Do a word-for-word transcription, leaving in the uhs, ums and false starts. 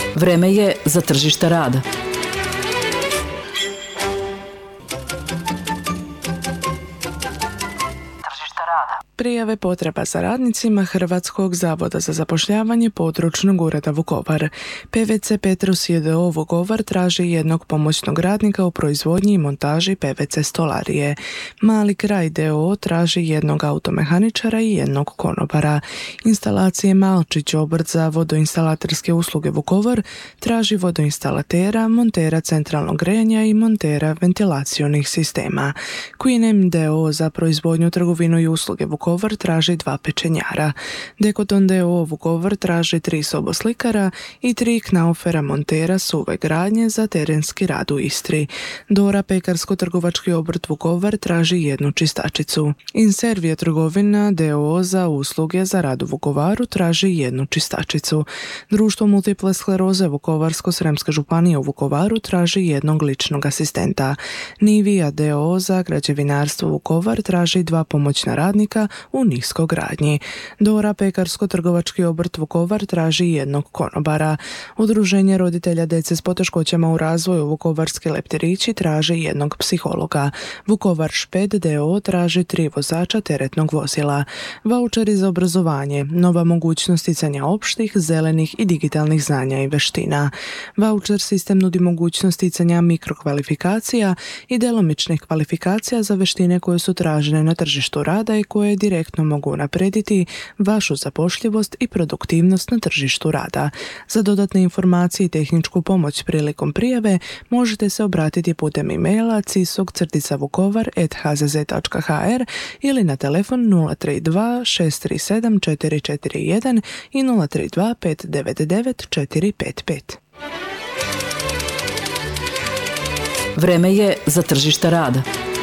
Vreme je za tržište rada. Prijave potreba za radnicima Hrvatskog zavoda za zapošljavanje područnog ureda Vukovar. P V C Petrus j d o Vukovar traži jednog pomoćnog radnika u proizvodnji i montaži P V C stolarije. Mali kraj d o o traži jednog automehaničara i jednog konobara. Instalacije Malčić obrt za vodoinstalaterske usluge Vukovar traži vodoinstalatera, montera centralnog grejanja i montera ventilacionih sistema. Queen d o o za proizvodnju, trgovinu i usluge Vukovar Vukovar traži dva pečenjara. Dekoton d o o Vukovar traži tri soboslikara i tri knaufera montera suve gradnje za terenski rad u Istri. Dora pekarsko-trgovački obrt Vukovar traži jednu čistačicu. Inservija trgovina d o o za usluge za rad u Vukovaru traži jednu čistačicu. Društvo multiple skleroze Vukovarsko-sremske županije u Vukovaru traži jednog ličnog asistenta. Nivija d o o za građevinarstvo Vukovar traži dva pomoćna radnika u niskogradnji. Dora pekarsko-trgovački obrt Vukovar traži jednog konobara. Udruženje roditelja djece s poteškoćama u razvoju Vukovarski leptirići traži jednog psihologa. Vukovar Šped d o o traži tri vozača teretnog vozila. Vaučeri za obrazovanje, nova mogućnost sticanja opštih, zelenih i digitalnih znanja i veština. Vaučer sistem nudi mogućnost sticanja mikrokvalifikacija i djelomičnih kvalifikacija za veštine koje su tražene na tržištu rada i koje direktno mogu naprediti vašu zapošljivost i produktivnost na tržištu rada. Za dodatne informacije i tehničku pomoć prilikom prijave možete se obratiti putem e-maila cisog crtica vukovar at h z z dot h r ili na telefon nula tri dva šest tri sedam četiri četiri jedan i nula tri dva pet devet devet četiri pet pet. Vreme je za tržište rada.